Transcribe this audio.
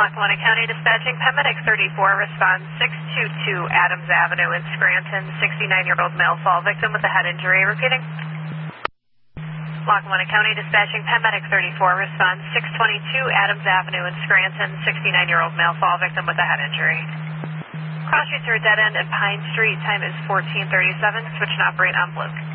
Lackawanna County Dispatching, Paramedic 34, response 622 Adams Avenue in Scranton, 69-year-old male fall victim with a head injury. Repeating. Lackawanna County Dispatching, Paramedic 34, response 622 Adams Avenue in Scranton, 69-year-old male fall victim with a head injury. Cross streets are dead end at Pine Street. Time is 14:37. Switch and operate on Blue.